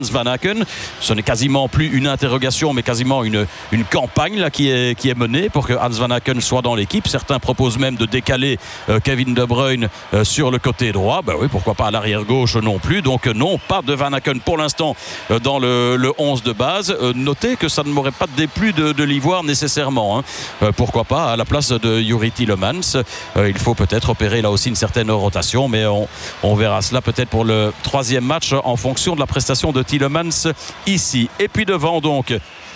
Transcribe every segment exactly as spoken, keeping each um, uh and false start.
Van Aken. Ce n'est quasiment plus une interrogation, mais quasiment une, une campagne là, qui, est, qui est menée pour que Hans Van Aken soit dans l'équipe. Certains proposent même de décaler euh, Kevin De Bruyne euh, sur le côté droit. Ben oui, pourquoi pas à l'arrière gauche non plus. Donc euh, non, pas de Van Aken pour l'instant euh, dans le, le onze de base. Euh, notez que ça ne m'aurait pas déplu de, de l'y voir nécessairement. Hein. Euh, pourquoi pas à la place de Youri Tielemans. Euh, il faut peut-être opérer là aussi une certaine rotation, mais on, on verra cela peut-être pour le troisième match en fonction de la prestation de Tielemans ici. Et puis devant donc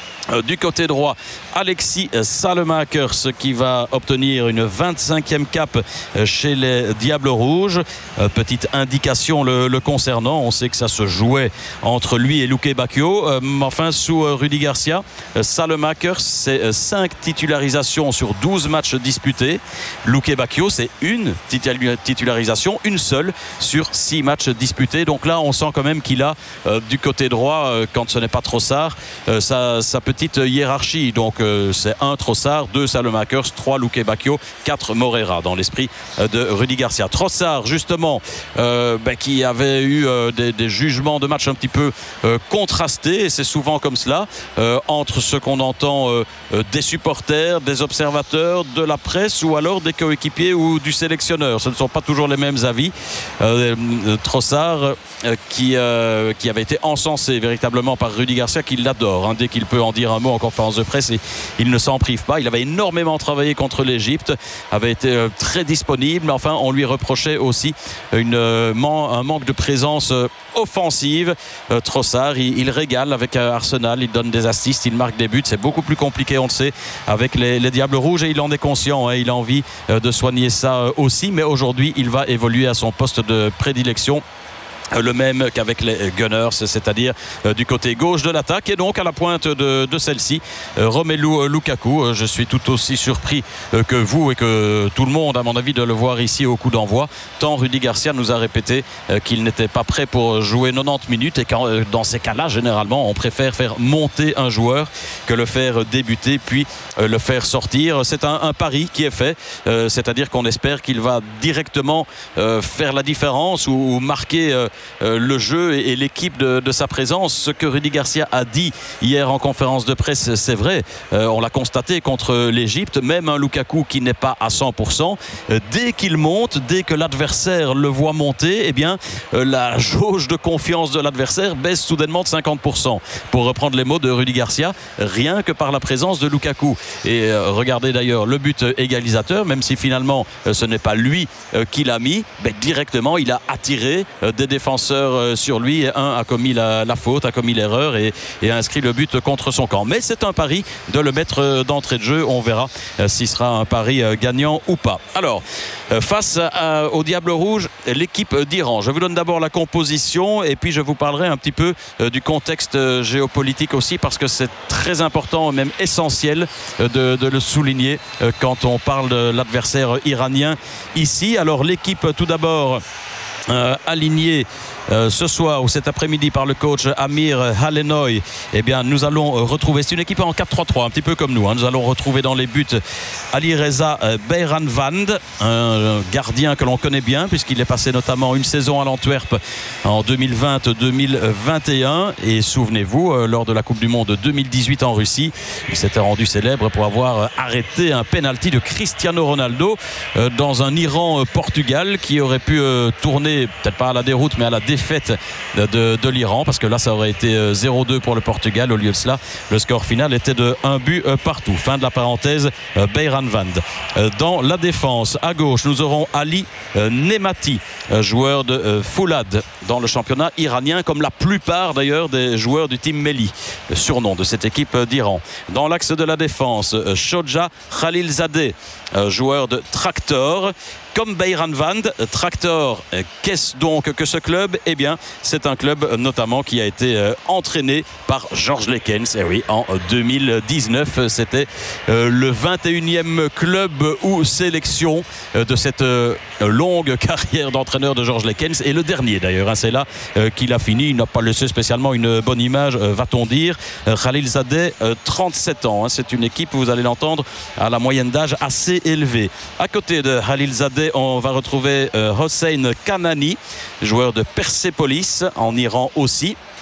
du côté droit, Alexis Salemakers qui va obtenir une vingt-cinquième cape chez les Diables Rouges. Petite indication le, le concernant, on sait que ça se jouait entre lui et Luque Bacchio. Enfin, sous Rudy Garcia, Salemakers, c'est cinq titularisations sur douze matchs disputés. Luque Bacchio, c'est une titularisation, une seule sur six matchs disputés. Donc là, on sent quand même qu'il a du côté droit, quand ce n'est pas Trossard, ça, ça peut petite hiérarchie. Donc euh, c'est un Trossard, deux Salemakers, trois Luque Bacchio, quatre Moreira dans l'esprit euh, de Rudy Garcia. Trossard justement euh, ben, qui avait eu euh, des, des jugements de match un petit peu euh, contrastés, et c'est souvent comme cela euh, entre ce qu'on entend euh, euh, des supporters, des observateurs, de la presse ou alors des coéquipiers ou du sélectionneur. Ce ne sont pas toujours les mêmes avis. euh, Trossard euh, qui, euh, qui avait été encensé véritablement par Rudy Garcia, qui l'adore hein, dès qu'il peut en dire un mot en conférence de presse, et il ne s'en prive pas. Il avait énormément travaillé contre l'Égypte, avait été euh, très disponible, mais enfin on lui reprochait aussi une, euh, man, un manque de présence euh, offensive. euh, Trossard il, il régale avec euh, Arsenal, il donne des assists, il marque des buts. C'est beaucoup plus compliqué, on le sait, avec les, les Diables Rouges, et il en est conscient hein, il a envie euh, de soigner ça euh, aussi, mais aujourd'hui il va évoluer à son poste de prédilection, le même qu'avec les Gunners, c'est-à-dire euh, du côté gauche de l'attaque, et donc à la pointe de, de celle-ci euh, Romelu Lukaku. Euh, je suis tout aussi surpris euh, que vous et que tout le monde à mon avis de le voir ici au coup d'envoi, tant Rudy Garcia nous a répété euh, qu'il n'était pas prêt pour jouer quatre-vingt-dix minutes, et quand, euh, dans ces cas-là généralement on préfère faire monter un joueur que le faire débuter puis euh, le faire sortir. C'est un, un pari qui est fait, euh, c'est-à-dire qu'on espère qu'il va directement euh, faire la différence ou, ou marquer euh, Euh, le jeu et, et l'équipe de, de sa présence. Ce que Rudy Garcia a dit hier en conférence de presse, c'est vrai, euh, on l'a constaté contre l'Égypte, même un Lukaku qui n'est pas à cent pour cent, euh, dès qu'il monte, dès que l'adversaire le voit monter, eh bien euh, la jauge de confiance de l'adversaire baisse soudainement de cinquante pour cent, pour reprendre les mots de Rudy Garcia, rien que par la présence de Lukaku. Et euh, regardez d'ailleurs le but égalisateur, même si finalement euh, ce n'est pas lui euh, qui l'a mis, ben, directement il a attiré euh, des défenseurs sur lui, et un a commis la, la faute, a commis l'erreur et, et a inscrit le but contre son camp. Mais c'est un pari de le mettre d'entrée de jeu. On verra euh, s'il sera un pari euh, gagnant ou pas. Alors, euh, face à, au Diable Rouge, l'équipe d'Iran. Je vous donne d'abord la composition et puis je vous parlerai un petit peu euh, du contexte euh, géopolitique aussi, parce que c'est très important, même essentiel euh, de, de le souligner euh, quand on parle de l'adversaire iranien ici. Alors l'équipe tout d'abord Euh, aligné euh, ce soir ou cet après-midi par le coach Amir Halenoy. Eh bien nous allons euh, retrouver, c'est une équipe en quatre trois trois un petit peu comme nous hein. Nous allons retrouver dans les buts Ali Reza euh, Beiranvand, un gardien que l'on connaît bien puisqu'il est passé notamment une saison à l'Antwerp en deux mille vingt deux mille vingt et un, et souvenez-vous euh, lors de la Coupe du Monde deux mille dix-huit en Russie, il s'était rendu célèbre pour avoir euh, arrêté un penalty de Cristiano Ronaldo euh, dans un Iran-Portugal euh, qui aurait pu euh, tourner peut-être pas à la déroute mais à la défaite de, de, de l'Iran, parce que là ça aurait été zéro deux pour le Portugal. Au lieu de cela, le score final était de un but partout. Fin de la parenthèse. Beiranvand. Dans la défense à gauche, nous aurons Ali Nemati, joueur de Foulad dans le championnat iranien, comme la plupart d'ailleurs des joueurs du Team Melli, le surnom de cette équipe d'Iran. Dans l'axe de la défense, Shoja Khalilzadeh, joueur de Tractor. Comme Beiranvand, Tractor, qu'est-ce donc que ce club? Eh bien, c'est un club notamment qui a été euh, entraîné par Georges Lekens. Et oui, en deux mille dix-neuf, c'était euh, le vingt et unième club ou sélection euh, de cette euh, longue carrière d'entraîneur de Georges Lekens, et le dernier d'ailleurs. Hein, c'est là euh, qu'il a fini. Il n'a pas laissé spécialement une bonne image, euh, va-t-on dire. Euh, Khalilzadeh, euh, trente-sept ans. Hein, c'est une équipe, vous allez l'entendre, à la moyenne d'âge assez élevée. À côté de Khalilzadeh, on va retrouver euh, Hossein Kanani, joueur de Persepolis en Iran aussi.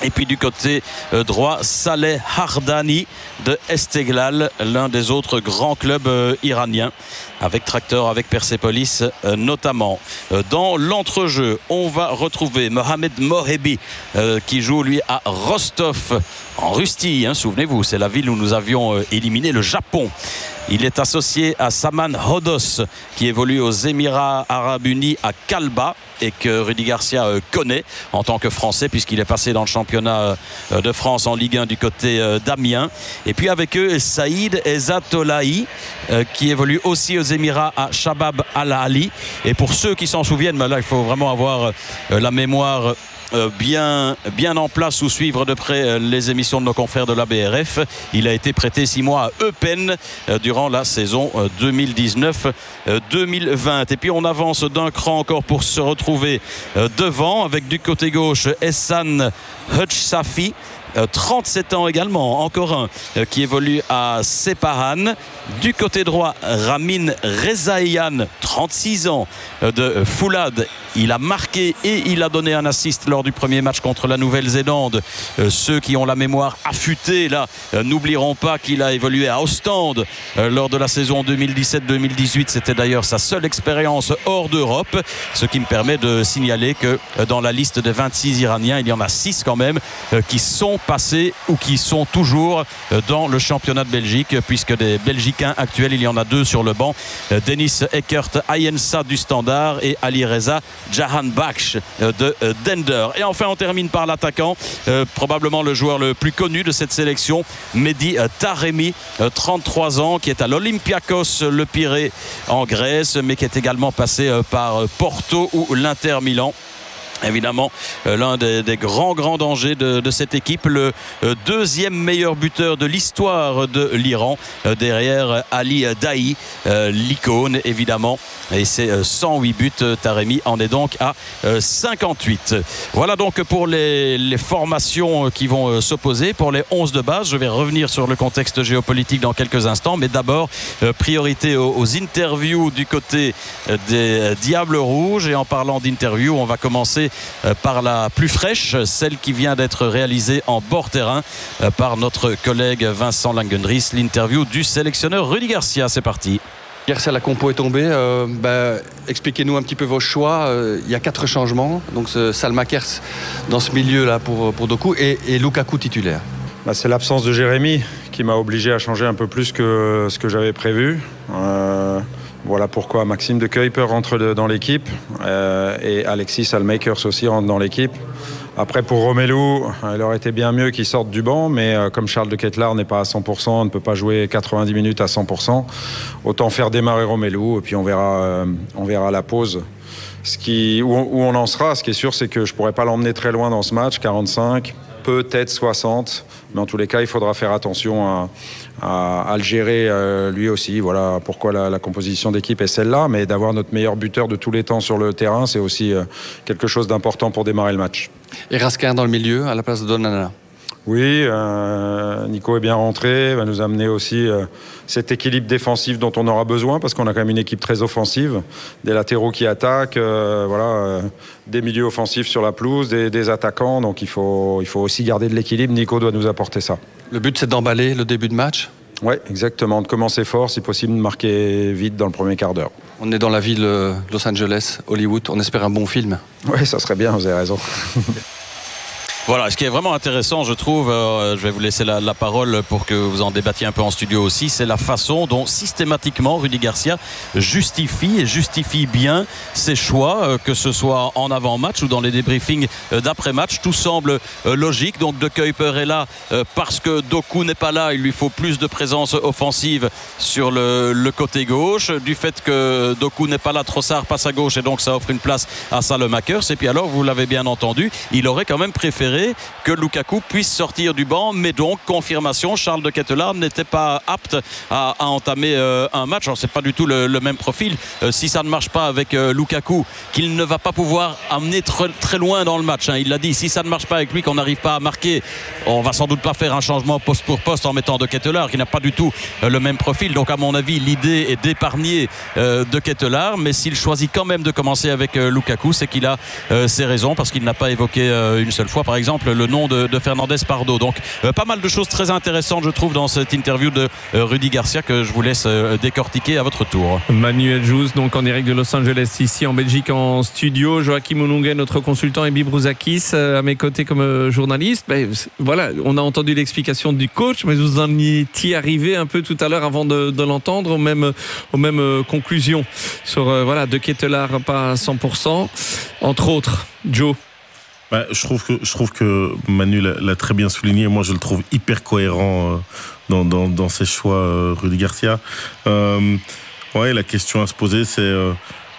Et puis du côté euh, droit, Saleh Hardani de Esteghlal, l'un des autres grands clubs euh, iraniens, avec Tractor, avec Persepolis euh, notamment. Euh, dans l'entrejeu, on va retrouver Mohamed Mohebi euh, qui joue lui à Rostov en Rustie, hein, souvenez-vous, c'est la ville où nous avions euh, éliminé le Japon. Il est associé à Saman Hodos qui évolue aux Émirats Arabes Unis à Kalba et que Rudy Garcia connaît en tant que Français puisqu'il est passé dans le championnat de France en Ligue un du côté d'Amiens. Et puis avec eux, Saïd Ezzatolahi qui évolue aussi aux Émirats à Shabab Al-Ali. Et pour ceux qui s'en souviennent, là il faut vraiment avoir la mémoire bien, bien en place ou suivre de près les émissions de nos confrères de l'A B R F. Il a été prêté six mois à Eupen durant la saison deux mille dix-neuf deux mille vingt. Et puis on avance d'un cran encore pour se retrouver devant avec du côté gauche Ehsan Hutchsafi, trente-sept ans également, encore un qui évolue à Sepahan. Du côté droit, Ramin Rezaian, trente-six ans, de Foulad. Il a marqué et il a donné un assist lors du premier match contre la Nouvelle-Zélande. Euh, ceux qui ont la mémoire affûtée là euh, n'oublieront pas qu'il a évolué à Ostende euh, lors de la saison deux mille dix-sept deux mille dix-huit. C'était d'ailleurs sa seule expérience hors d'Europe, ce qui me permet de signaler que euh, dans la liste des vingt-six Iraniens, il y en a six quand même euh, qui sont passés ou qui sont toujours euh, dans le championnat de Belgique, puisque des Belgicains actuels, il y en a deux sur le banc, euh, Denis Eckert Ayensa du Standard et Ali Reza Jahan Baksh de Dender. Et enfin on termine par l'attaquant, euh, probablement le joueur le plus connu de cette sélection, Mehdi Taremi, euh, trente-trois ans, qui est à l'Olympiakos Le Pirée en Grèce, mais qui est également passé euh, par Porto ou l'Inter Milan. Évidemment, euh, l'un des, des grands grands dangers de, de cette équipe, le euh, deuxième meilleur buteur de l'histoire de l'Iran, euh, derrière Ali Daei, euh, l'icône évidemment, et c'est euh, cent huit buts. Taremi en est donc à euh, cinquante-huit. Voilà donc pour les, les formations qui vont euh, s'opposer. Pour les onze de base, je vais revenir sur le contexte géopolitique dans quelques instants, mais d'abord euh, priorité aux, aux interviews du côté euh, des Diables Rouges. Et en parlant d'interviews, on va commencer par la plus fraîche, celle qui vient d'être réalisée en bord terrain par notre collègue Vincent Langendries, l'interview du sélectionneur Rudy Garcia. C'est parti. Garcia, la compo est tombée. Euh, bah, expliquez-nous un petit peu vos choix. Euh, il y a quatre changements. Donc Salma Kers dans ce milieu-là pour, pour Doku et, et Lukaku titulaire. Bah, c'est l'absence de Jérémy qui m'a obligé à changer un peu plus que ce que j'avais prévu. Euh... Voilà pourquoi Maxime de Kuiper rentre de, dans l'équipe euh, et Alexis Almakers aussi rentre dans l'équipe. Après pour Romelu, il aurait été bien mieux qu'il sorte du banc, mais euh, comme Charles de Ketelaere n'est pas à cent pour cent, on ne peut pas jouer quatre-vingt-dix minutes à cent pour cent, autant faire démarrer Romelu et puis on verra, euh, on verra à la pause ce qui, où, où on en sera. Ce qui est sûr, c'est que je ne pourrais pas l'emmener très loin dans ce match, quarante-cinq, peut-être soixante, mais en tous les cas, il faudra faire attention à, à, à le gérer euh, lui aussi. Voilà pourquoi la, la composition d'équipe est celle-là, mais d'avoir notre meilleur buteur de tous les temps sur le terrain, c'est aussi euh, quelque chose d'important pour démarrer le match. Et Raskin dans le milieu, à la place de Donnana. Oui, euh, Nico est bien rentré, va nous amener aussi euh, cet équilibre défensif dont on aura besoin parce qu'on a quand même une équipe très offensive, des latéraux qui attaquent, euh, voilà, euh, des milieux offensifs sur la pelouse, des, des attaquants, donc il faut, il faut aussi garder de l'équilibre. Nico doit nous apporter ça. Le but, c'est d'emballer le début de match ? Oui, exactement, de commencer fort, si possible de marquer vite dans le premier quart d'heure. On est dans la ville de Los Angeles, Hollywood, on espère un bon film. Oui, ça serait bien, vous avez raison. Voilà, ce qui est vraiment intéressant, je trouve, euh, je vais vous laisser la, la parole pour que vous en débattiez un peu en studio aussi, c'est la façon dont systématiquement Rudy Garcia justifie et justifie bien ses choix, euh, que ce soit en avant-match ou dans les débriefings euh, d'après-match. Tout semble euh, logique. Donc De Kuiper est là euh, parce que Doku n'est pas là, il lui faut plus de présence offensive sur le, le côté gauche. Du fait que Doku n'est pas là, Trossard passe à gauche et donc ça offre une place à Salemackers. Et puis alors, vous l'avez bien entendu, il aurait quand même préféré que Lukaku puisse sortir du banc, mais donc confirmation, Charles de Ketelaere n'était pas apte à, à entamer euh, un match. Alors c'est pas du tout le, le même profil. Euh, si ça ne marche pas avec euh, Lukaku, qu'il ne va pas pouvoir amener très, très loin dans le match, hein. Il l'a dit, si ça ne marche pas avec lui, qu'on n'arrive pas à marquer, on va sans doute pas faire un changement poste pour poste en mettant de Ketelaere qui n'a pas du tout euh, le même profil. Donc à mon avis, l'idée est d'épargner euh, de Ketelaere, mais s'il choisit quand même de commencer avec euh, Lukaku, c'est qu'il a euh, ses raisons, parce qu'il n'a pas évoqué euh, une seule fois par exemple exemple le nom de, de Fernandez Pardo. Donc euh, pas mal de choses très intéressantes, je trouve, dans cette interview de euh, Rudy Garcia que je vous laisse euh, décortiquer à votre tour. Manuel Jousse, donc en direct de Los Angeles, ici en Belgique en studio. Joachim Ounouguet, notre consultant, et Bibrouzakis euh, à mes côtés comme euh, journaliste. Ben, voilà, on a entendu l'explication du coach, mais vous en étiez arrivé un peu tout à l'heure avant de, de l'entendre aux mêmes, aux mêmes euh, conclusions sur euh, voilà, De Ketelaere pas à cent pour cent, entre autres. Joe. Bah, je trouve que je trouve que Manu l'a, l'a très bien souligné. Moi, je le trouve hyper cohérent euh, dans, dans dans ses choix, euh, Rudy Garcia. Euh, ouais, la question à se poser, c'est euh,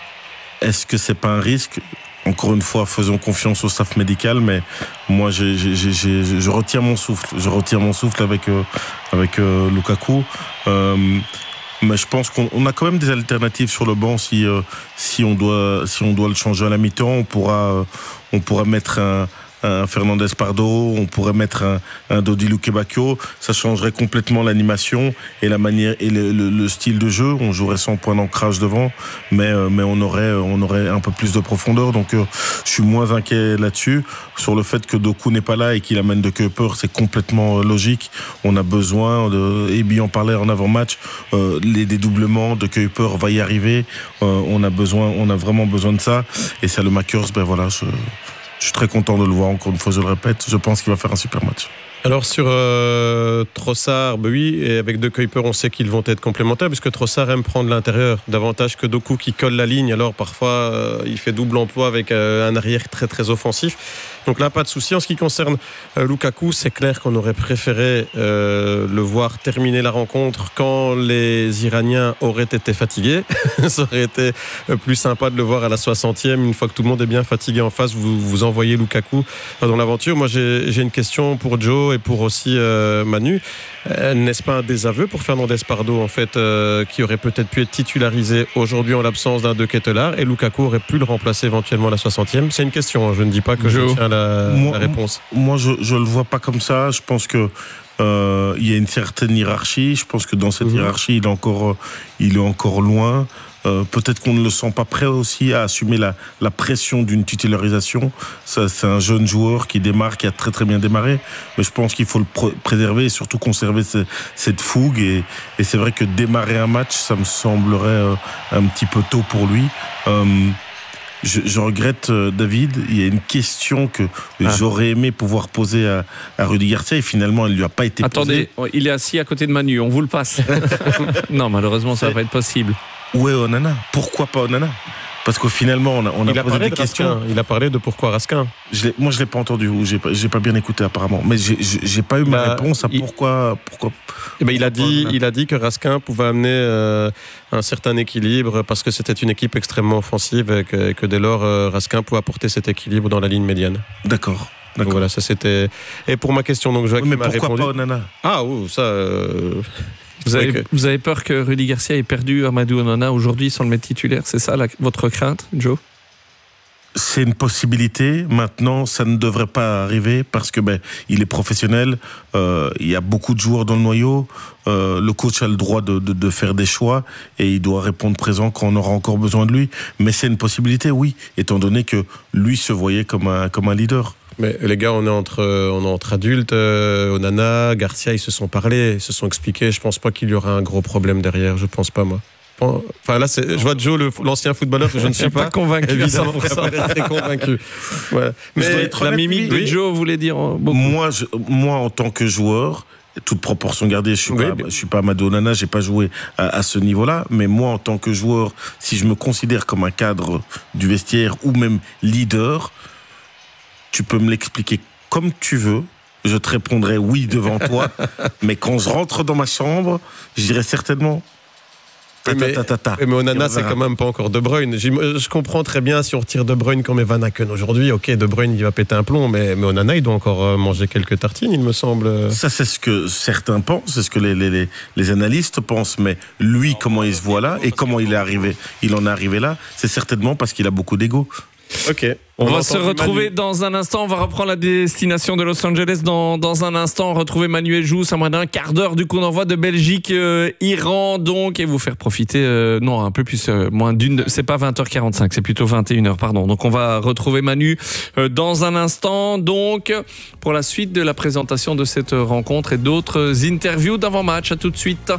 est-ce que c'est pas un risque? Encore une fois, faisons confiance au staff médical, mais moi, j'ai, j'ai, j'ai, j'ai, je retiens mon souffle. Je retiens mon souffle avec euh, avec euh, Lukaku. Euh, Mais je pense qu'on on a quand même des alternatives sur le banc. Si euh, si on doit si on doit le changer à la mi-temps, on pourra euh, on pourra mettre un, un Fernandez Pardo, on pourrait mettre un, un Dodi Lukebakio. Ça changerait complètement l'animation et la manière et le, le, le style de jeu. On jouerait sans point d'ancrage devant, mais euh, mais on aurait on aurait un peu plus de profondeur. Donc euh, je suis moins inquiet là-dessus. Sur le fait que Doku n'est pas là et qu'il amène De Kuyper, c'est complètement euh, logique. On a besoin de. Ebi en parlait en avant-match. Euh, les dédoublements, De Kuyper va y arriver. Euh, on a besoin, on a vraiment besoin de ça. Et Salmakers, ben voilà. Je, Je suis très content de le voir, encore une fois, je le répète. Je pense qu'il va faire un super match. Alors sur euh, Trossard, ben oui, et avec De Kuyper, on sait qu'ils vont être complémentaires, puisque Trossard aime prendre l'intérieur, davantage que Doku qui colle la ligne. Alors parfois, euh, il fait double emploi avec euh, un arrière très très offensif. Donc là, pas de souci. En ce qui concerne euh, Lukaku, c'est clair qu'on aurait préféré euh, le voir terminer la rencontre quand les Iraniens auraient été fatigués. Ça aurait été plus sympa de le voir à la soixantième. Une fois que tout le monde est bien fatigué en face, vous, vous envoyez Lukaku dans l'aventure. Moi, j'ai, j'ai une question pour Joe et pour aussi euh, Manu. Euh, n'est-ce pas un désaveu pour Fernandez Pardo, en fait, euh, qui aurait peut-être pu être titularisé aujourd'hui en l'absence d'un De Ketelaere, et Lukaku aurait pu le remplacer éventuellement à la soixantième? C'est une question, je ne dis pas que Joe. Je tiens la, moi, la réponse. Moi, je ne le vois pas comme ça. Je pense que euh, il y a une certaine hiérarchie. Je pense que dans cette mmh. hiérarchie, il est encore, il est encore loin. Euh, peut-être qu'on ne le sent pas prêt aussi à assumer la, la pression d'une titularisation. Ça, c'est un jeune joueur qui démarre, qui a très très bien démarré. Mais je pense qu'il faut le pr- préserver et surtout conserver ce, cette fougue. Et, et c'est vrai que démarrer un match, ça me semblerait euh, un petit peu tôt pour lui. Euh, Je, je regrette, euh, David, il y a une question que ah. j'aurais aimé pouvoir poser à, à Rudy Garcia et finalement elle ne lui a pas été Attendez, posée. Il est assis à côté de Manu, on vous le passe. Non, malheureusement, ça ne va pas être possible. Où est Onana? Pourquoi pas Onana? Parce que finalement, on a, on a, a posé des questions. Raskin. Il a parlé de pourquoi Raskin. Je l'ai, moi, je ne l'ai pas entendu, ou j'ai, j'ai pas bien écouté apparemment. Mais j'ai, j'ai pas eu ma bah, réponse à il, pourquoi. pourquoi, eh ben, il, a dit, il a dit que Raskin pouvait amener euh, un certain équilibre parce que c'était une équipe extrêmement offensive et que, et que dès lors, euh, Raskin pouvait apporter cet équilibre dans la ligne médiane. D'accord. Donc voilà, ça c'était. Et pour ma question, donc Joachim oui, mais m'a pourquoi répondu. pas Onana? Ah, oui, ça. Euh... Vous avez, que... vous avez peur que Rudy Garcia ait perdu Amadou Onana aujourd'hui sans le mettre titulaire? C'est ça la, votre crainte, Joe? C'est une possibilité. Maintenant, ça ne devrait pas arriver parce que ben, il est professionnel. Euh, il y a beaucoup de joueurs dans le noyau. Euh, le coach a le droit de, de, de faire des choix et il doit répondre présent quand on aura encore besoin de lui. Mais c'est une possibilité, oui, étant donné que lui se voyait comme un, comme un leader. Mais les gars, on est entre, on est entre adultes. Euh, Onana, Garcia, ils se sont parlé, ils se sont expliqués. Je pense pas qu'il y aura un gros problème derrière. Je pense pas, moi. Enfin là, c'est, je vois Joe, le, l'ancien footballeur, que je ne suis pas, pas convaincu. Évidemment, très convaincu. Voilà. Mais la mimique de oui. Joe voulait dire beaucoup. Moi, je, moi, en tant que joueur, toute proportion gardée, je suis oui, pas, je suis pas Amadou Onana, j'ai pas joué à, à ce niveau-là, mais moi, en tant que joueur, si je me considère comme un cadre du vestiaire ou même leader, tu peux me l'expliquer comme tu veux. Je te répondrai oui devant toi, mais quand je rentre dans ma chambre, je dirais certainement. Ta, mais, ta, ta, ta, ta. mais Onana, c'est quand même pas encore De Bruyne. Je, je comprends très bien si on retire De Bruyne comme Van Aken aujourd'hui. Ok, De Bruyne, il va péter un plomb, mais, mais Onana, il doit encore manger quelques tartines, il me semble. Ça, c'est ce que certains pensent, c'est ce que les, les, les analystes pensent. Mais lui, comment il se voit là et comment il est arrivé, il en est arrivé là, c'est certainement parce qu'il a beaucoup d'ego. Ok. On, On va se retrouver Manu. dans un instant. On va reprendre la destination de Los Angeles dans, dans un instant. Retrouver Manuel Jousse à moins d'un quart d'heure du coup d'envoi de Belgique-Iran. Euh, donc, et vous faire profiter, euh, non, un peu plus, euh, moins d'une. C'est pas vingt heures quarante-cinq, c'est plutôt vingt et une heures, pardon. Donc, on va retrouver Manu euh, dans un instant. Donc, pour la suite de la présentation de cette rencontre et d'autres interviews d'avant-match. À tout de suite.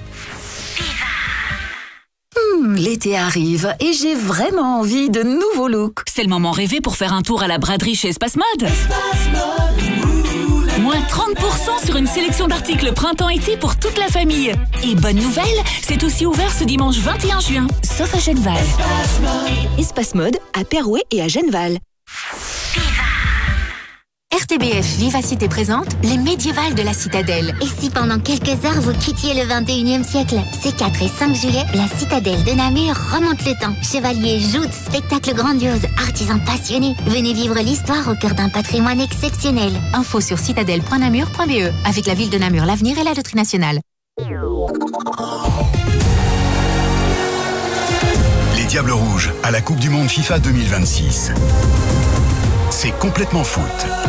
Mmh, l'été arrive et j'ai vraiment envie de nouveaux looks. C'est le moment rêvé pour faire un tour à la braderie chez Espace Mode. Moins trente pour cent sur une sélection d'articles printemps-été pour toute la famille. Et bonne nouvelle, c'est aussi ouvert ce dimanche vingt et un juin, sauf à Genneval. Espace Mode, Espace Mode à Perouet et à Genneval. R T B F Vivacité présente les médiévales de la Citadelle. Et si pendant quelques heures vous quittiez le vingt et unième siècle? Ces quatre et cinq juillet, la Citadelle de Namur remonte le temps. Chevaliers, joutes, spectacles grandioses, artisans passionnés. Venez vivre l'histoire au cœur d'un patrimoine exceptionnel. Info sur citadelle point namur point b e. Avec la ville de Namur, l'avenir et la loterie nationale. Les Diables Rouges à la Coupe du Monde FIFA deux mille vingt-six. C'est complètement foot.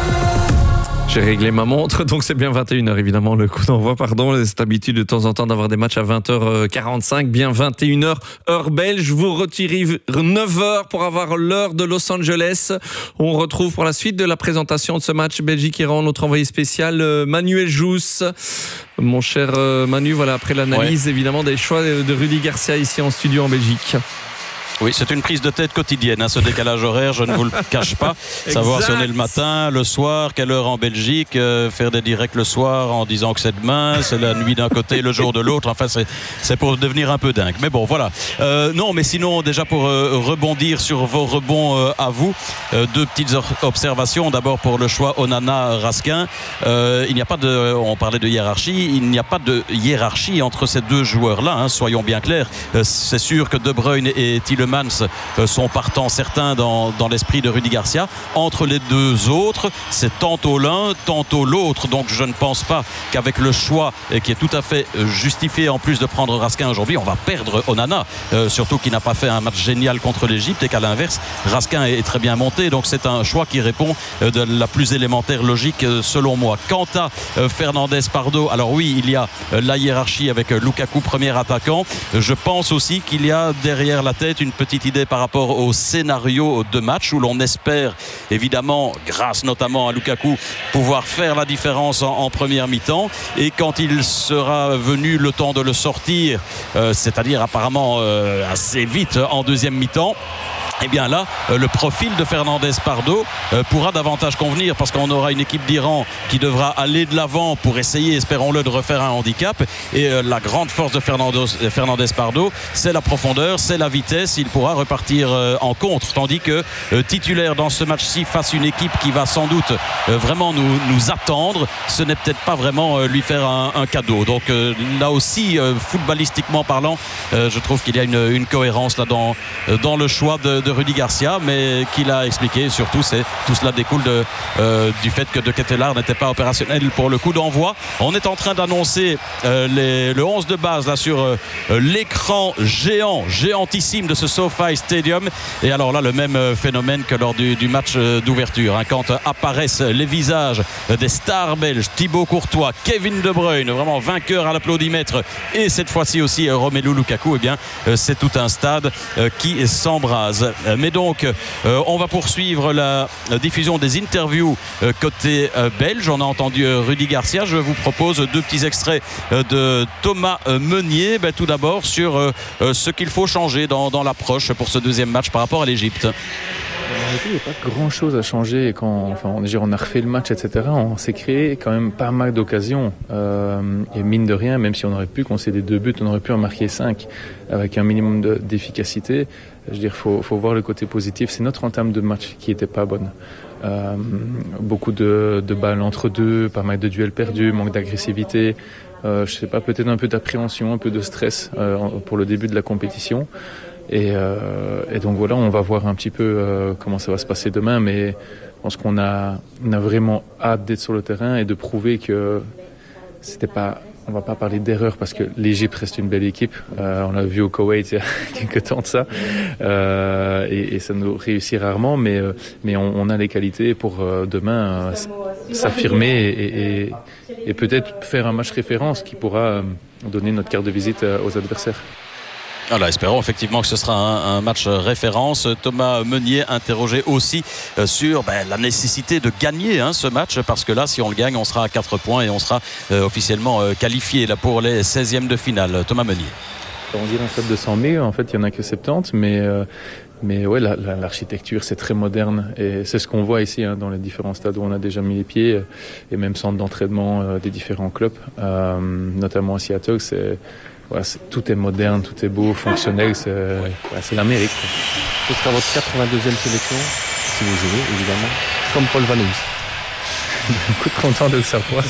J'ai réglé ma montre, donc c'est bien vingt et une heures évidemment le coup d'envoi, pardon. C'est habitude de temps en temps d'avoir des matchs à vingt heures quarante-cinq, bien vingt et une heures heure belge. Vous retirez neuf heures pour avoir l'heure de Los Angeles. On retrouve pour la suite de la présentation de ce match Belgique-Iran notre envoyé spécial Manuel Jousse. Mon cher Manu, voilà, après l'analyse ouais. évidemment des choix de Rudy Garcia ici en studio en Belgique. Oui, c'est une prise de tête quotidienne, hein, ce décalage horaire, je ne vous le cache pas. Savoir si on est le matin, le soir, quelle heure en Belgique, euh, faire des directs le soir en disant que c'est demain, c'est la nuit d'un côté, le jour de l'autre. Enfin, c'est, c'est pour devenir un peu dingue. Mais bon, voilà. Euh, non, mais sinon, déjà pour euh, rebondir sur vos rebonds euh, à vous, euh, deux petites observations. D'abord pour le choix Onana-Raskin. Euh, il n'y a pas de, on parlait de hiérarchie, il n'y a pas de hiérarchie entre ces deux joueurs-là, hein, soyons bien clairs. Euh, c'est sûr que De Bruyne et Tielemans sont partants certains dans, dans l'esprit de Rudy Garcia. Entre les deux autres, c'est tantôt l'un, tantôt l'autre. Donc je ne pense pas qu'avec le choix qui est tout à fait justifié en plus de prendre Raskin aujourd'hui, on va perdre Onana. Euh, surtout qu'il n'a pas fait un match génial contre l'Égypte et qu'à l'inverse, Raskin est très bien monté. Donc c'est un choix qui répond de la plus élémentaire logique selon moi. Quant à Fernandez Pardo, alors oui, il y a la hiérarchie avec Lukaku, premier attaquant. Je pense aussi qu'il y a derrière la tête une petite idée par rapport au scénario de match où l'on espère évidemment, grâce notamment à Lukaku, pouvoir faire la différence en, en première mi-temps. Et quand il sera venu le temps de le sortir, euh, c'est-à-dire apparemment euh, assez vite en deuxième mi-temps, et eh bien là, euh, le profil de Fernandez Pardo euh, pourra davantage convenir parce qu'on aura une équipe d'Iran qui devra aller de l'avant pour essayer, espérons-le, de refaire un handicap. Et euh, la grande force de Fernandez, Fernandez Pardo, c'est la profondeur, c'est la vitesse. Il pourra repartir euh, en contre. Tandis que euh, titulaire dans ce match-ci face à une équipe qui va sans doute euh, vraiment nous, nous attendre, ce n'est peut-être pas vraiment euh, lui faire un, un cadeau. Donc euh, là aussi, euh, footballistiquement parlant, euh, je trouve qu'il y a une, une cohérence là dans, euh, dans le choix de, de Rudy Garcia, mais qu'il a expliqué. Surtout, c'est, tout cela découle de, euh, du fait que De Ketelaere n'était pas opérationnel pour le coup d'envoi. On est en train d'annoncer euh, les, le onze de base là sur euh, l'écran géant, géantissime de ce SoFi Stadium. Et alors là, le même phénomène que lors du, du match d'ouverture, hein, quand apparaissent les visages des stars belges, Thibaut Courtois, Kevin De Bruyne, vraiment vainqueur à l'applaudimètre, et cette fois-ci aussi Romelu Lukaku, eh bien, c'est tout un stade qui s'embrase. Mais donc, euh, on va poursuivre la, la diffusion des interviews euh, côté euh, belge. On a entendu euh, Rudy Garcia. Je vous propose deux petits extraits euh, de Thomas euh, Meunier. Ben, tout d'abord sur euh, euh, ce qu'il faut changer dans, dans l'approche pour ce deuxième match par rapport à l'Égypte. Il n'y a pas grand chose à changer. Quand enfin, on, on a refait le match, et cetera, on s'est créé quand même pas mal d'occasions. Euh, et mine de rien, même si on aurait pu concéder deux buts, on aurait pu en marquer cinq avec un minimum de, d'efficacité. Je veux dire, faut, faut voir le côté positif. C'est notre entame de match qui était pas bonne. Euh, beaucoup de, de balles entre deux, pas mal de duels perdus, manque d'agressivité. Euh, je sais pas, peut-être un peu d'appréhension, un peu de stress euh, pour le début de la compétition. Et, euh, et donc voilà, on va voir un petit peu euh, comment ça va se passer demain, mais je pense qu'on a, on a vraiment hâte d'être sur le terrain et de prouver que c'était pas, on va pas parler d'erreur parce que l'Égypte reste une belle équipe. Euh, on l'a vu au Koweït il y a quelques temps de ça, euh, et, et ça nous réussit rarement, mais euh, mais on, on a les qualités pour euh, demain euh, s'affirmer et, et, et peut-être faire un match référence qui pourra euh, donner notre carte de visite euh, aux adversaires. Voilà, espérons effectivement que ce sera un, un match référence. Thomas Meunier interrogé aussi euh, sur ben, la nécessité de gagner hein, ce match, parce que là, si on le gagne, on sera à quatre points et on sera euh, officiellement euh, qualifié là, pour les seizièmes de finale. Thomas Meunier. On dit un stade de cent mille, en fait, il n'y en a que soixante-dix, mais, euh, mais ouais, la, la, l'architecture, c'est très moderne. Et c'est ce qu'on voit ici hein, dans les différents stades où on a déjà mis les pieds, et même centres d'entraînement euh, des différents clubs, euh, notamment à Seattle. C'est, ouais, c'est, tout est moderne, tout est beau, fonctionnel, c'est, ouais, c'est l'Amérique. Ce sera votre quatre-vingt-deuxième sélection, si vous jouez, évidemment, comme Paul Van Hees. Beaucoup de content de le savoir.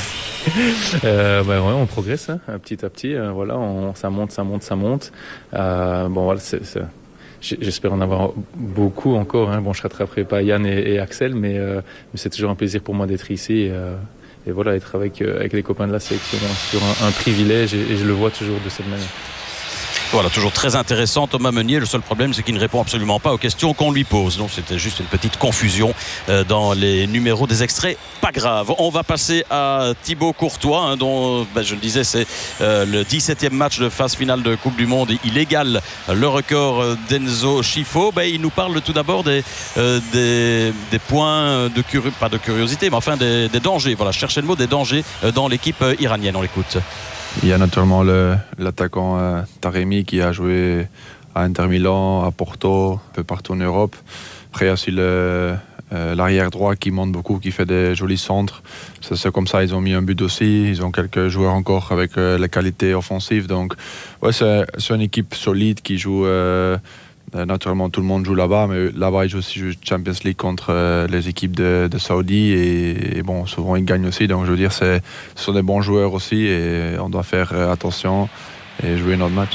euh, bah ouais, on progresse hein, petit à petit. Euh, voilà, on, ça monte, ça monte, ça monte. Euh, bon voilà, c'est, c'est, j'espère en avoir beaucoup encore. Hein. Bon, je rattraperai pas Yann et, et Axel, mais, euh, mais c'est toujours un plaisir pour moi d'être ici. Et, euh, et voilà, être avec euh, avec les copains de la sélection, sur un, un privilège, et, et je le vois toujours de cette manière. Voilà, toujours très intéressant Thomas Meunier. Le seul problème, c'est qu'il ne répond absolument pas aux questions qu'on lui pose. Donc c'était juste une petite confusion euh, dans les numéros des extraits. Pas grave. On va passer à Thibaut Courtois, hein, dont ben, je le disais, c'est euh, le dix-septième match de phase finale de Coupe du Monde. Il égale le record d'Enzo Scifo. Ben, il nous parle tout d'abord des, euh, des, des points de curiosité, pas de curiosité, mais enfin des, des dangers. Voilà, cherchez le mot, des dangers dans l'équipe iranienne. On l'écoute. Il y a naturellement le, l'attaquant euh, Taremi qui a joué à Inter Milan, à Porto, un peu partout en Europe. Après, il y a aussi le, euh, l'arrière droit qui monte beaucoup, qui fait des jolis centres. C'est, c'est comme ça, ils ont mis un but aussi. Ils ont quelques joueurs encore avec euh, les qualités offensives. Donc, ouais, c'est, c'est une équipe solide qui joue. Euh, Naturellement, tout le monde joue là-bas, mais là-bas, ils jouent aussi la Champions League contre euh, les équipes de, de Saoudi. Et, et bon, souvent, ils gagnent aussi. Donc, je veux dire, c'est, ce sont des bons joueurs aussi. Et on doit faire attention et jouer notre match.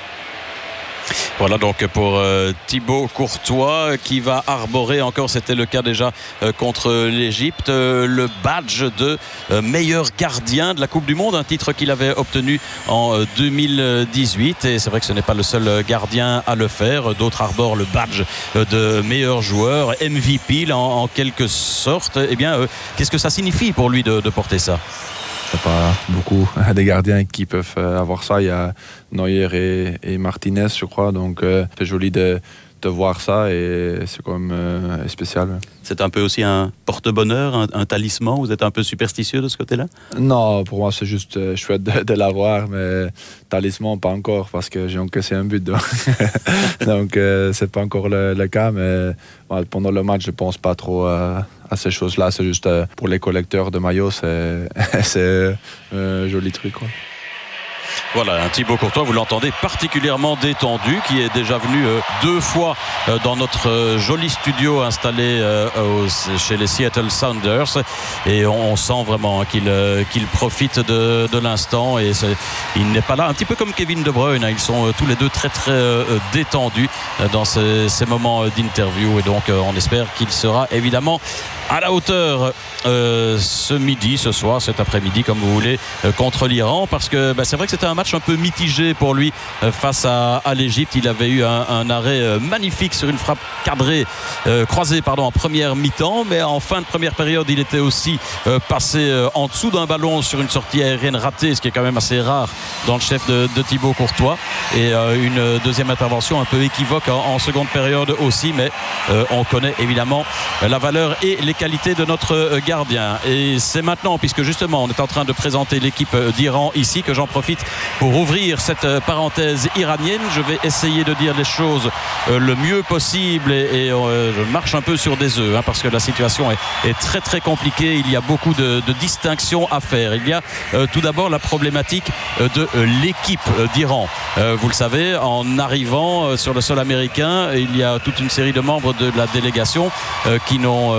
Voilà donc pour euh, Thibaut Courtois qui va arborer encore, c'était le cas déjà euh, contre l'Égypte, euh, le badge de euh, meilleur gardien de la Coupe du Monde, un titre qu'il avait obtenu en euh, deux mille dix-huit, et c'est vrai que ce n'est pas le seul gardien à le faire. D'autres arborent le badge euh, de meilleur joueur, M V P en, en quelque sorte. Eh bien, euh, qu'est-ce que ça signifie pour lui de, de porter ça? Il n'y a pas beaucoup des gardiens qui peuvent avoir ça. Il y a Neuer et, et Martinez, je crois. Donc, euh, c'est joli de, de voir ça et c'est quand même euh, spécial. C'est un peu aussi un porte-bonheur, un, un talisman. Vous êtes un peu superstitieux de ce côté-là? Non, pour moi, c'est juste euh, chouette de, de l'avoir, mais talisman, pas encore, parce que j'ai encaissé un but. Donc, donc euh, c'est pas encore le, le cas, mais ouais, pendant le match, je pense pas trop à, à ces choses-là. C'est juste euh, pour les collecteurs de maillots, c'est, c'est un joli truc, quoi. Voilà, un Thibaut Courtois, vous l'entendez, particulièrement détendu, qui est déjà venu euh, deux fois euh, dans notre euh, joli studio installé euh, au, chez les Seattle Sounders, et on, on sent vraiment hein, qu'il, euh, qu'il profite de, de l'instant, et il n'est pas là, un petit peu comme Kevin De Bruyne, hein, ils sont euh, tous les deux très très euh, détendus euh, dans ces, ces moments euh, d'interview, et donc euh, on espère qu'il sera évidemment à la hauteur euh, ce midi, ce soir, cet après-midi, comme vous voulez, euh, contre l'Iran, parce que bah, c'est vrai que c'était un match un peu mitigé pour lui euh, face à, à l'Égypte. Il avait eu un, un arrêt euh, magnifique sur une frappe cadrée, euh, croisée pardon, en première mi-temps, mais en fin de première période, il était aussi euh, passé euh, en dessous d'un ballon sur une sortie aérienne ratée, ce qui est quand même assez rare dans le chef de, de Thibaut Courtois, et euh, une deuxième intervention un peu équivoque en, en seconde période aussi, mais euh, on connaît évidemment la valeur et les qualité de notre gardien. Et c'est maintenant, puisque justement on est en train de présenter l'équipe d'Iran ici, que j'en profite pour ouvrir cette parenthèse iranienne. Je vais essayer de dire les choses le mieux possible, et, et euh, je marche un peu sur des œufs hein, parce que la situation est, est très très compliquée. Il y a beaucoup de, de distinctions à faire. Il y a euh, tout d'abord la problématique de euh, l'équipe d'Iran. Euh, vous le savez, en arrivant euh, sur le sol américain, il y a toute une série de membres de la délégation euh, qui n'ont euh,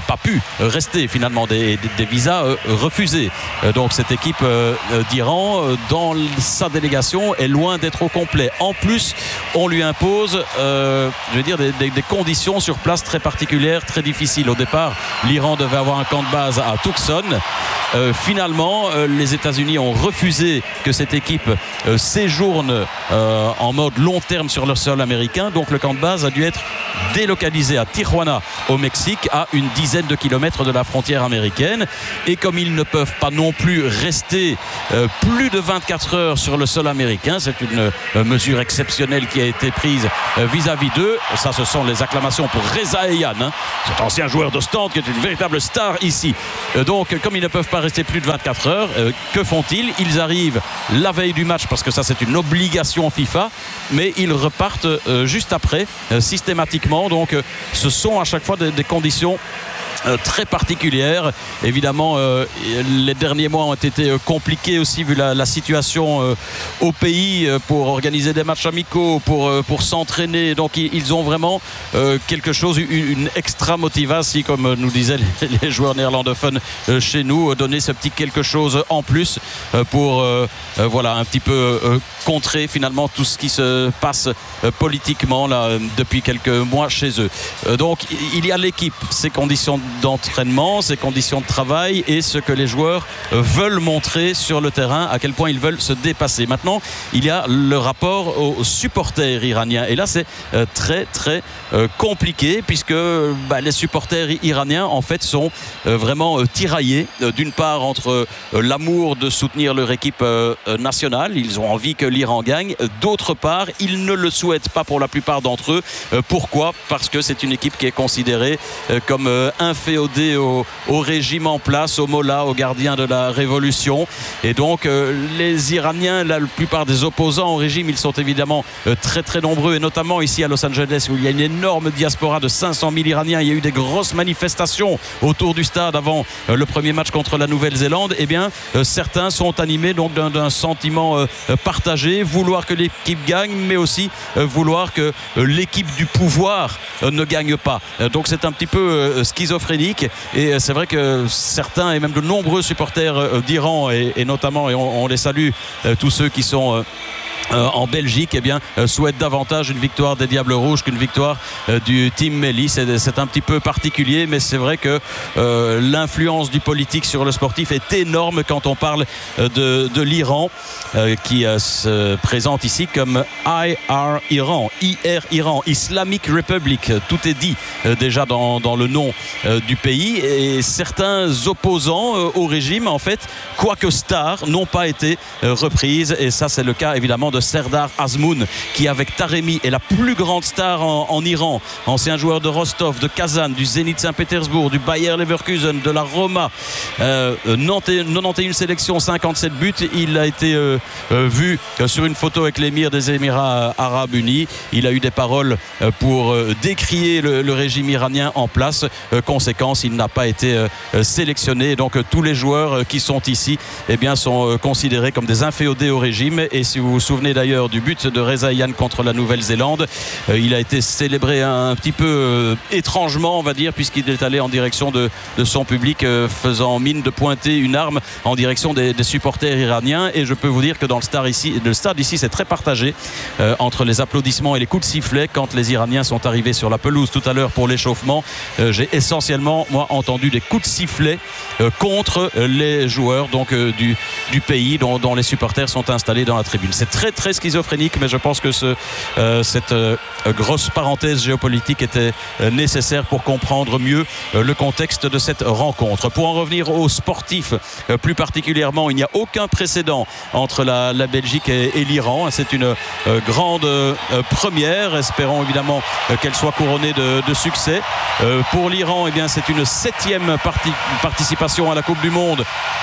pas pu rester finalement, des, des, des visas euh, refusés. Euh, donc cette équipe euh, d'Iran, euh, dans sa délégation, est loin d'être au complet. En plus, on lui impose, euh, je veux dire, des, des, des conditions sur place très particulières, très difficiles. Au départ, l'Iran devait avoir un camp de base à Tucson. Euh, finalement, euh, les États-Unis ont refusé que cette équipe euh, séjourne euh, en mode long terme sur le sol américain. Donc le camp de base a dû être délocalisé à Tijuana, au Mexique, à une dizaine de kilomètres de la frontière américaine. Et comme ils ne peuvent pas non plus rester euh, plus de vingt-quatre heures sur le sol américain, c'est une euh, mesure exceptionnelle qui a été prise euh, vis-à-vis d'eux. Ça, ce sont les acclamations pour Reza Eyane, hein, cet ancien joueur de stand qui est une véritable star ici. Euh, donc, comme ils ne peuvent pas rester plus de vingt-quatre heures, euh, que font-ils? Ils arrivent la veille du match, parce que ça, c'est une obligation FIFA, mais ils repartent euh, juste après, euh, systématiquement. Donc, euh, ce sont à chaque fois des, des conditions Euh, très particulière. Évidemment, euh, les derniers mois ont été euh, compliqués aussi vu la, la situation euh, au pays euh, pour organiser des matchs amicaux, pour, euh, pour s'entraîner. Donc ils, ils ont vraiment euh, quelque chose, une, une extra motivation, comme nous disaient les, les joueurs néerlandophones euh, chez nous, donner ce petit quelque chose en plus euh, pour euh, euh, voilà, un petit peu euh, contrer finalement tout ce qui se passe euh, politiquement là, depuis quelques mois chez eux. Euh, donc il y a l'équipe, ses conditions d'entraînement, ses conditions de travail et ce que les joueurs veulent montrer sur le terrain, à quel point ils veulent se dépasser. Maintenant, il y a le rapport aux supporters iraniens et là c'est euh, très très euh, compliqué puisque bah, les supporters iraniens en fait sont euh, vraiment euh, tiraillés euh, d'une part entre euh, l'amour de soutenir leur équipe euh, nationale, ils ont envie que l'Iran gagne, d'autre part ils ne le souhaitent pas pour la plupart d'entre eux. Euh, pourquoi? Parce que c'est une équipe qui est considérée euh, comme euh, inféodé au, au régime en place, au Mollah, au gardien de la révolution. Et donc euh, les Iraniens, la plupart des opposants au régime, ils sont évidemment euh, très très nombreux, et notamment ici à Los Angeles où il y a une énorme diaspora de cinq cent mille Iraniens. Il y a eu des grosses manifestations autour du stade avant euh, le premier match contre la Nouvelle-Zélande. Eh bien euh, certains sont animés donc d'un, d'un sentiment euh, partagé, vouloir que l'équipe gagne, mais aussi euh, vouloir que euh, l'équipe du pouvoir euh, ne gagne pas. Euh, donc c'est un petit peu euh, schizophrénique, et c'est vrai que certains et même de nombreux supporters d'Iran et, et notamment, et on, on les salue, tous ceux qui sont Euh, en Belgique, eh bien, euh, souhaite davantage une victoire des Diables Rouges qu'une victoire euh, du Team Melli. C'est, c'est un petit peu particulier, mais c'est vrai que euh, l'influence du politique sur le sportif est énorme quand on parle euh, de, de l'Iran, euh, qui euh, se présente ici comme I R Iran, I R Iran, Islamic Republic. Tout est dit euh, déjà dans, dans le nom euh, du pays, et certains opposants euh, au régime, en fait, quoique stars, n'ont pas été euh, reprises, et ça c'est le cas évidemment de Serdar Azmoun, qui avec Taremi est la plus grande star en, en Iran, ancien joueur de Rostov, de Kazan, du Zénith Saint-Pétersbourg, du Bayer Leverkusen, de la Roma, euh, quatre-vingt-onze sélections, cinquante-sept buts. Il a été euh, euh, vu euh, sur une photo avec l'émir des Émirats Arabes Unis. Il a eu des paroles euh, pour euh, décrier le, le régime iranien en place. Euh, conséquence, il n'a pas été euh, sélectionné. Donc euh, tous les joueurs euh, qui sont ici, eh bien, sont euh, considérés comme des inféodés au régime. Et si vous vous souvenez d'ailleurs du but de Reza Eyane contre la Nouvelle-Zélande, euh, il a été célébré un, un petit peu euh, étrangement, on va dire, puisqu'il est allé en direction de, de son public, euh, faisant mine de pointer une arme en direction des, des supporters iraniens. Et je peux vous dire que dans le stade ici, le stade ici c'est très partagé euh, entre les applaudissements et les coups de sifflet. Quand les Iraniens sont arrivés sur la pelouse tout à l'heure pour l'échauffement, euh, j'ai essentiellement moi entendu des coups de sifflet euh, contre les joueurs donc euh, du, du pays dont, dont les supporters sont installés dans la tribune. C'est très très schizophrénique, mais je pense que ce, euh, cette euh, grosse parenthèse géopolitique était euh, nécessaire pour comprendre mieux euh, le contexte de cette rencontre. Pour en revenir aux sportifs, euh, plus particulièrement, il n'y a aucun précédent entre la, la Belgique et, et l'Iran. C'est une euh, grande euh, première. Espérons évidemment euh, qu'elle soit couronnée de, de succès. Euh, pour l'Iran, eh bien, c'est une septième parti- participation à la Coupe du Monde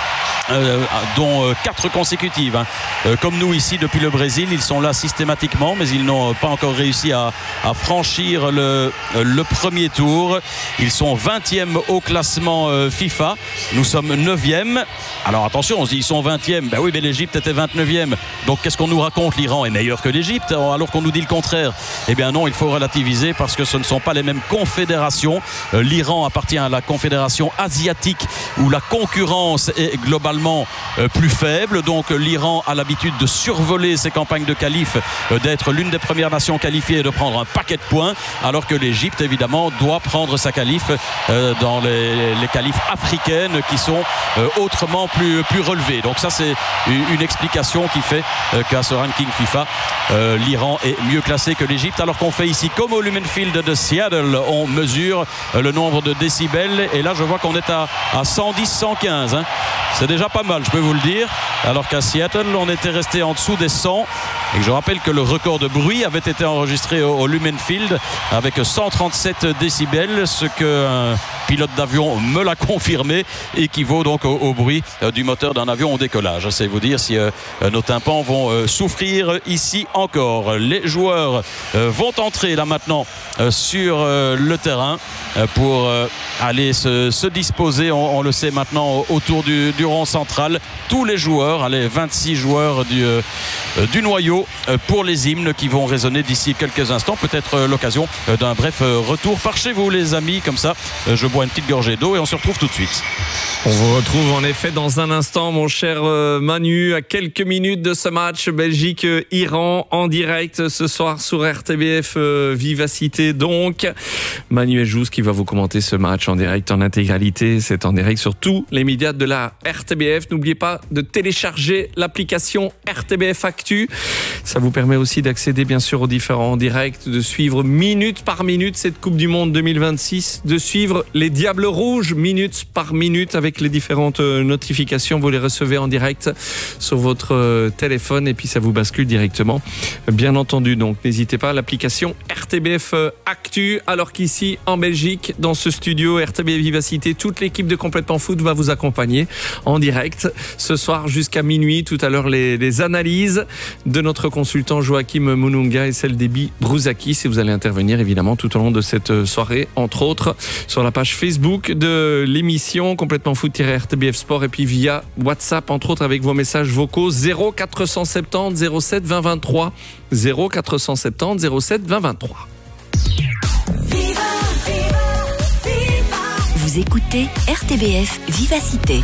Euh, dont euh, quatre consécutives hein. euh, comme nous ici depuis le Brésil. Ils sont là systématiquement, mais ils n'ont pas encore réussi à, à franchir le, le premier tour. Ils sont vingtième au classement euh, FIFA. Nous sommes neuvième. Alors attention, on se dit ils sont vingtième. Ben oui, mais l'Égypte était vingt-neuvième. Donc qu'est-ce qu'on nous raconte? L'Iran est meilleur que l'Égypte alors qu'on nous dit le contraire. Eh bien non, il faut relativiser parce que ce ne sont pas les mêmes confédérations. euh, L'Iran appartient à la confédération asiatique où la concurrence est globalement plus faible. Donc l'Iran a l'habitude de survoler ses campagnes de qualif, d'être l'une des premières nations qualifiées et de prendre un paquet de points, alors que l'Égypte évidemment doit prendre sa qualif dans les, les qualifs africaines qui sont autrement plus, plus relevées. Donc ça c'est une explication qui fait qu'à ce ranking FIFA l'Iran est mieux classé que l'Égypte, alors qu'on fait ici comme au Lumenfield de Seattle, on mesure le nombre de décibels et là je vois qu'on est à, à cent dix cent quinze hein. C'est déjà pas mal, je peux vous le dire, alors qu'à Seattle on était resté en dessous des cent et que je rappelle que le record de bruit avait été enregistré au, au Lumenfield avec cent trente-sept décibels, ce qu'un pilote d'avion me l'a confirmé, équivaut donc au, au bruit du moteur d'un avion au décollage. C'est vous dire si euh, nos tympans vont euh, souffrir ici encore. Les joueurs euh, vont entrer là maintenant euh, sur euh, le terrain euh, pour euh, aller se, se disposer, on, on le sait maintenant, autour du, du rond central. Tous les joueurs, allez, vingt-six joueurs du, euh, du noyau euh, pour les hymnes qui vont résonner d'ici quelques instants. Peut-être euh, l'occasion euh, d'un bref euh, retour par chez vous les amis, comme ça euh, je bois une petite gorgée d'eau et on se retrouve tout de suite. On vous retrouve en effet dans un instant, mon cher Manu, à quelques minutes de ce match Belgique-Iran en direct ce soir sur R T B F euh, Vivacité. Donc, Manuel Jousse qui va vous commenter ce match en direct en intégralité. C'est en direct sur tous les médias de la R T B F. N'oubliez pas de télécharger l'application R T B F Actu. Ça vous permet aussi d'accéder bien sûr aux différents directs, de suivre minute par minute cette Coupe du Monde deux mille vingt-six, de suivre les Diables Rouges minute par minute avec les différentes notifications. Vous les recevez en direct sur votre téléphone et puis ça vous bascule directement, bien entendu. Donc n'hésitez pas, l'application R T B F Actu, alors qu'ici en Belgique, dans ce studio R T B Vivacité, toute l'équipe de Complètement Foot va vous accompagner en direct ce soir jusqu'à minuit. Tout à l'heure, les, les analyses de notre consultant Joachim Mununga et celle d'Ebi Brouzakis, et vous allez intervenir évidemment tout au long de cette soirée, entre autres sur la page Facebook de l'émission Complètement Foot-R T B F Sport et puis via WhatsApp, entre autres avec vos messages vocaux zéro quatre cent soixante-dix zéro sept vingt vingt-trois zéro quatre cent soixante-dix zéro sept vingt vingt-trois. Vous écoutez R T B F Vivacité.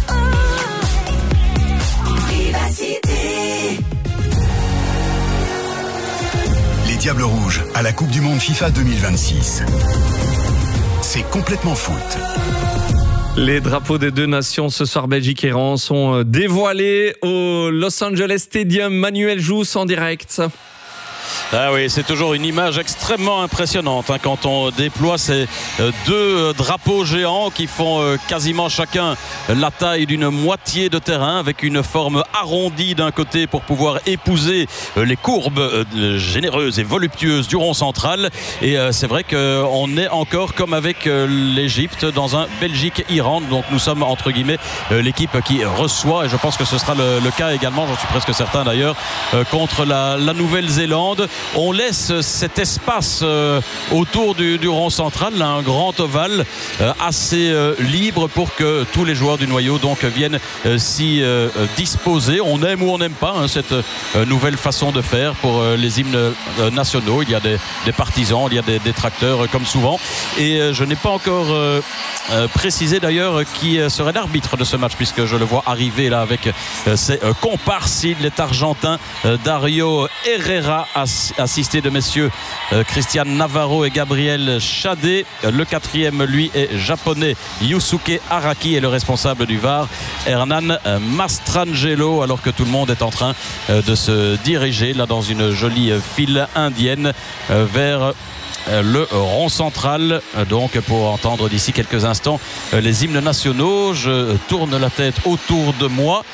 Les Diables Rouges à la Coupe du Monde FIFA deux mille vingt-six. C'est Complètement Foot. Les drapeaux des deux nations ce soir, Belgique et Iran, sont dévoilés au Los Angeles Stadium. Manuel Jousse en direct. Ah oui, c'est toujours une image extrêmement impressionnante hein, quand on déploie ces euh, deux euh, drapeaux géants qui font euh, quasiment chacun la taille d'une moitié de terrain, avec une forme arrondie d'un côté pour pouvoir épouser euh, les courbes euh, généreuses et voluptueuses du rond central. Et euh, c'est vrai qu'on est encore comme avec euh, l'Égypte dans un Belgique-Iran. Donc nous sommes entre guillemets euh, l'équipe qui reçoit, et je pense que ce sera le, le cas également, j'en suis presque certain d'ailleurs, euh, contre la, la Nouvelle-Zélande. On laisse cet espace euh, autour du, du rond central, là, un grand ovale euh, assez euh, libre pour que tous les joueurs du noyau donc viennent euh, s'y euh, disposer. On aime ou on n'aime pas hein, cette euh, nouvelle façon de faire pour euh, les hymnes euh, nationaux. Il y a des, des partisans, il y a des détracteurs euh, comme souvent. Et euh, je n'ai pas encore euh, euh, précisé d'ailleurs qui euh, serait l'arbitre de ce match, puisque je le vois arriver là avec euh, ses euh, comparses. Il est argentin, euh, Dario Herrera, assisté de messieurs euh, Christian Navarro et Gabriel Chadé. Le quatrième, lui, est japonais, Yusuke Araki, et le responsable du V A R, Hernan Mastrangelo, alors que tout le monde est en train euh, de se diriger là dans une jolie file indienne euh, vers le rond central, donc pour entendre d'ici quelques instants les hymnes nationaux. Je tourne la tête autour de moi.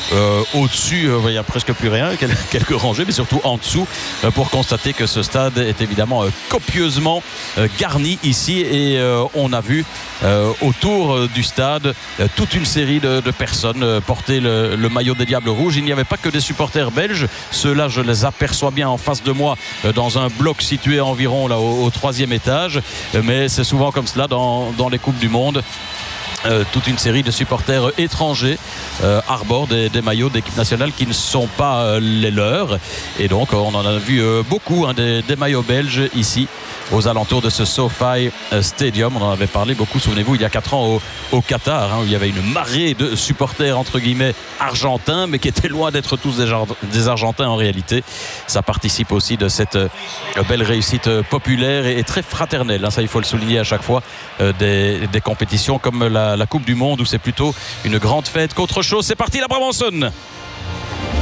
euh, au-dessus, euh, il n'y a presque plus rien, quelques rangées, mais surtout en dessous, euh, pour constater que ce stade est évidemment euh, copieusement euh, garni ici. Et euh, on a vu euh, autour euh, du stade euh, toute une série de, de personnes euh, porter le, le maillot des Diables Rouges. Il n'y avait pas que des supporters belges. Ceux-là, je les aperçois bien en face de moi, euh, dans un bloc situé environ là, au, au troisième étage. Euh, mais c'est souvent comme cela dans, dans les Coupes du Monde. Euh, toute une série de supporters étrangers euh, arborent des, des maillots d'équipe nationale qui ne sont pas euh, les leurs, et donc on en a vu euh, beaucoup hein, des, des maillots belges ici aux alentours de ce SoFi Stadium. On en avait parlé beaucoup, souvenez-vous, il y a quatre ans au, au Qatar, hein, où il y avait une marée de supporters entre guillemets argentins, mais qui étaient loin d'être tous des, des Argentins en réalité. Ça participe aussi de cette euh, belle réussite euh, populaire et, et très fraternelle, hein, ça il faut le souligner à chaque fois, euh, des, des compétitions comme la la Coupe du Monde, où c'est plutôt une grande fête qu'autre chose. C'est parti, la Brabançonne.